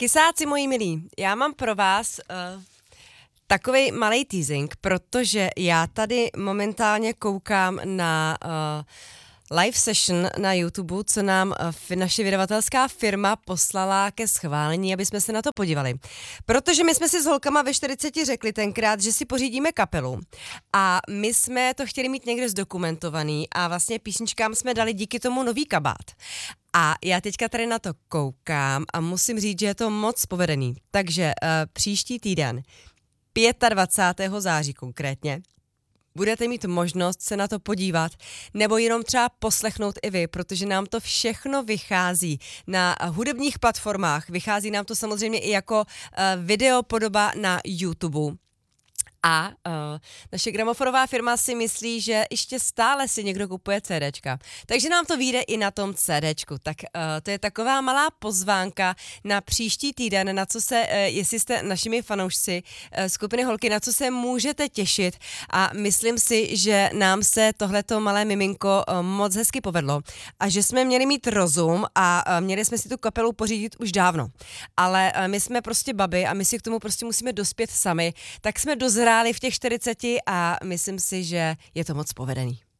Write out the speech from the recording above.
Kysáci moji milí, já mám pro vás takovej malej teasing, protože já tady momentálně koukám na live session na YouTube, co nám naše vydavatelská firma poslala ke schválení, aby jsme se na to podívali. Protože my jsme si s holkama ve 40 řekli tenkrát, že si pořídíme kapelu a my jsme to chtěli mít někde zdokumentovaný a vlastně písničkám jsme dali díky tomu nový kabát. A já teďka tady na to koukám a musím říct, že je to moc povedený. Takže příští týden, 25. září konkrétně, budete mít možnost se na to podívat nebo jenom třeba poslechnout i vy, protože nám to všechno vychází na hudebních platformách, vychází nám to samozřejmě i jako videopodoba na YouTube. A naše gramofonová firma si myslí, že ještě stále si někdo kupuje CDčka. Takže nám to vyjde i na tom CDčku. Tak to je taková malá pozvánka na příští týden, na co se, jestli jste našimi fanoušci skupiny Holky, na co se můžete těšit. A myslím si, že nám se tohleto malé miminko moc hezky povedlo. A že jsme měli mít rozum a měli jsme si tu kapelu pořídit už dávno. Ale my jsme prostě baby a my si k tomu prostě musíme dospět sami. Tak jsme dozráli v těch 40 a myslím si, že je to moc povedený.